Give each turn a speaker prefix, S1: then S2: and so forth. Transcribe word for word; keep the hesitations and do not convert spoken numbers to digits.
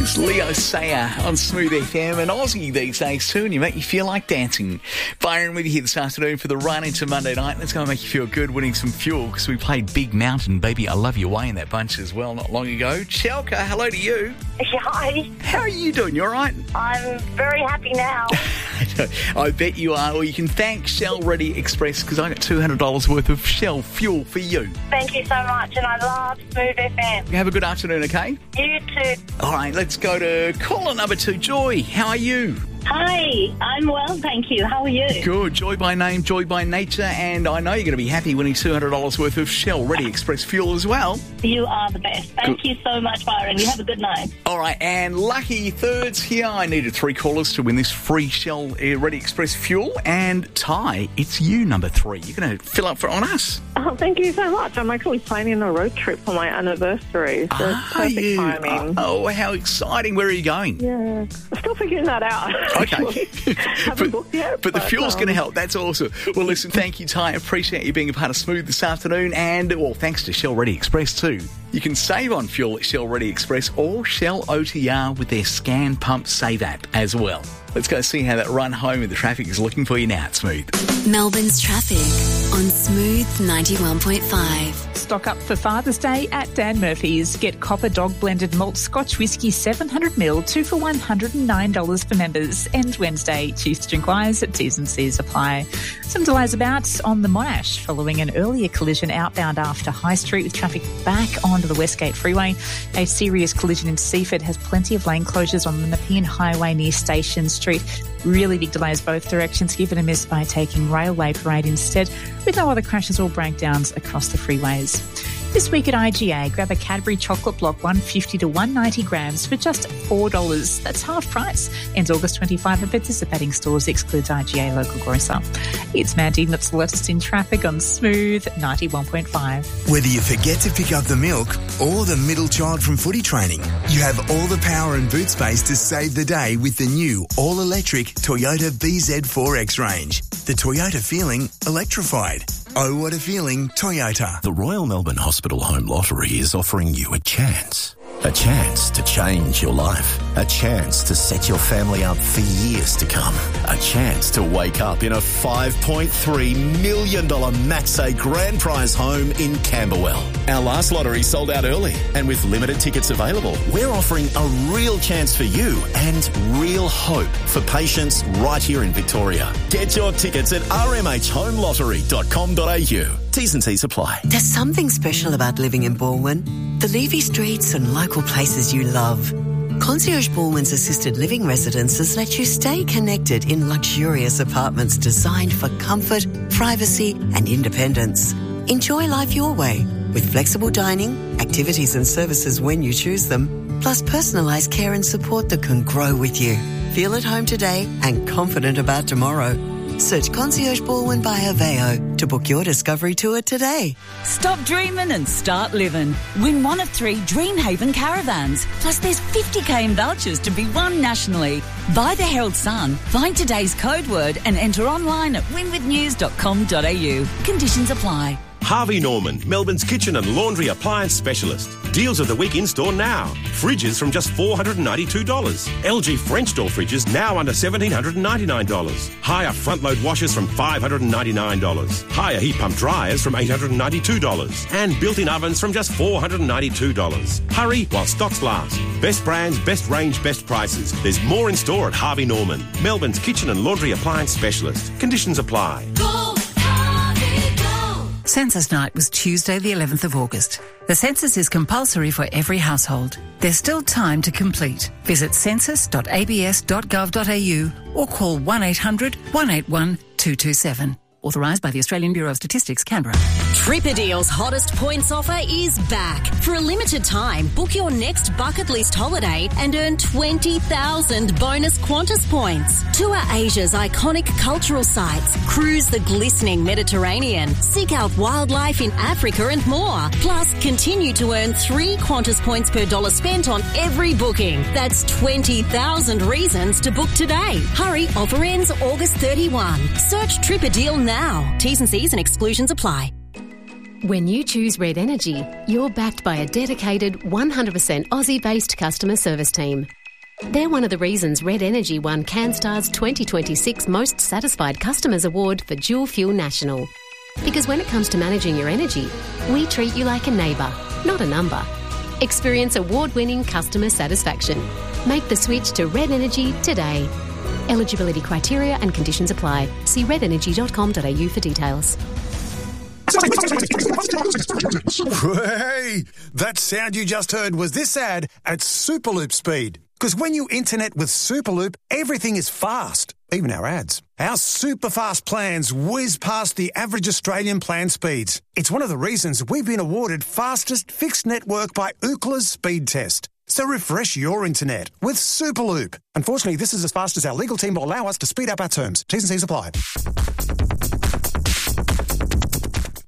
S1: It's Leo Sayer on Smooth F M, and Aussie these days too, and you make you feel like dancing. Byron with you here this afternoon for the run into Monday night. Let's go and make you feel good winning some fuel, because we played Big Mountain, Baby I Love You Way in that bunch as well not long ago. Chelka, hello to you.
S2: Hi.
S1: How are you doing? You all right?
S2: I'm very happy now.
S1: I bet you are. Or you can thank Shell Ready Express, because I got two hundred dollars worth of Shell fuel for you.
S2: Thank you so much, and I love Smooth F M.
S1: Have a good afternoon, okay?
S2: You too.
S1: All right, let's go to caller number two. Joy, how are you?
S2: Hi, I'm well, thank you. How are you?
S1: Good. Joy by name, joy by nature, and I know you're going to be happy winning two hundred dollars worth of Shell Ready Express fuel as well.
S2: You are the best. Thank Good. you so much, Byron. You have a good night.
S1: All right, and lucky thirds here. I needed three callers to win this free Shell Ready Express fuel, and Ty, it's you, number three. You're going to fill up for on us.
S3: Oh, thank you so much. I'm actually planning a road trip for my anniversary, so
S1: are
S3: it's perfect
S1: you?
S3: timing.
S1: Oh, how exciting. Where are you going?
S3: Yeah, I'm still figuring that out.
S1: Okay.
S3: Haven't
S1: but,
S3: booked yet,
S1: but the
S3: but,
S1: fuel's
S3: um...
S1: going to help. That's awesome. Well, listen, thank you, Ty. Appreciate you being a part of Smooth this afternoon. And, well, thanks to Shell Ready Express too. You can save on fuel at Shell Ready Express or Shell O T R with their Scan Pump Save app as well. Let's go see how that run home in the traffic is looking for you now at Smooth.
S4: Melbourne's traffic on Smooth ninety-one point five.
S5: Stock up for Father's Day at Dan Murphy's. Get Copper Dog Blended Malt Scotch Whisky seven hundred milliliters, two for one hundred nine dollars for members. And Wednesday, choose to drink wise at T's and C's apply. Some delays about on the Monash following an earlier collision outbound after High Street with traffic back onto the Westgate Freeway. A serious collision in Seaford has plenty of lane closures on the Nepean Highway near Station Street. Really big delays both directions. Give it a miss by taking Railway Parade instead, with no other crashes or breakdowns across the freeways. This week at I G A, grab a Cadbury chocolate block one hundred fifty to one hundred ninety grams for just four dollars. That's half price. Ends August twenty-fifth at participating stores. Excludes I G A local grocer. It's Mandy, that's the latest in traffic on Smooth ninety-one point five.
S6: Whether you forget to pick up the milk or the middle child from footy training, you have all the power and boot space to save the day with the new all-electric Toyota B Z four X range. The Toyota feeling electrified. Oh, what a feeling, Toyota.
S7: The Royal Melbourne Hospital Home Lottery is offering you a chance. A chance to change your life. A chance to set your family up for years to come. A chance to wake up in a five point three million dollars Maxay grand prize home in Camberwell. Our last lottery sold out early, and with limited tickets available, we're offering a real chance for you and real hope for patients right here in Victoria. Get your tickets at r m h home lottery dot com dot a u. T's and C's apply.
S8: There's something special about living in Balwyn. The leafy streets and local places you love. Concierge Balwyn's assisted living residences let you stay connected in luxurious apartments designed for comfort, privacy and independence. Enjoy life your way with flexible dining, activities and services when you choose them, plus personalised care and support that can grow with you. Feel at home today and confident about tomorrow. Search Concierge Balwyn by Aveo to book your discovery tour today.
S9: Stop dreaming and start living. Win one of three Dreamhaven caravans. Plus there's fifty k in vouchers to be won nationally. Buy the Herald Sun, find today's code word and enter online at win with news dot com dot a u. Conditions apply.
S10: Harvey Norman, Melbourne's kitchen and laundry appliance specialist. Deals of the week in store now. Fridges from just four hundred ninety-two dollars. L G French door fridges now under one thousand seven hundred ninety-nine dollars. Higher front load washers from five hundred ninety-nine dollars. Higher heat pump dryers from eight hundred ninety-two dollars. And built-in ovens from just four hundred ninety-two dollars. Hurry while stocks last. Best brands, best range, best prices. There's more in store at Harvey Norman, Melbourne's kitchen and laundry appliance specialist. Conditions apply.
S11: Go! Census night was Tuesday the eleventh of August. The census is compulsory for every household. There's still time to complete. Visit census dot a b s dot gov dot a u or call one eight hundred one eight one two two seven. Authorised by the Australian Bureau of Statistics, Canberra.
S12: Tripadeal's hottest points offer is back. For a limited time, book your next bucket list holiday and earn twenty thousand bonus Qantas points. Tour Asia's iconic cultural sites, cruise the glistening Mediterranean, seek out wildlife in Africa and more. Plus, continue to earn three Qantas points per dollar spent on every booking. That's twenty thousand reasons to book today. Hurry, offer ends August thirty-first. Search Tripadeal now. Now, T's and C's and exclusions apply.
S13: When you choose Red Energy, you're backed by a dedicated one hundred percent Aussie-based customer service team. They're one of the reasons Red Energy won CanStar's twenty twenty-six Most Satisfied Customers Award for Dual Fuel National. Because when it comes to managing your energy, we treat you like a neighbour, not a number. Experience award-winning customer satisfaction. Make the switch to Red Energy today. Eligibility criteria and conditions apply. See red energy dot com dot a u for details.
S14: Hey, that sound you just heard was this ad at Superloop speed. Because when you internet with Superloop, everything is fast, even our ads. Our super fast plans whiz past the average Australian plan speeds. It's one of the reasons we've been awarded fastest fixed network by Ookla's speed test. So refresh your internet with Superloop. Unfortunately, this is as fast as our legal team will allow us to speed up our terms. T's and C's apply.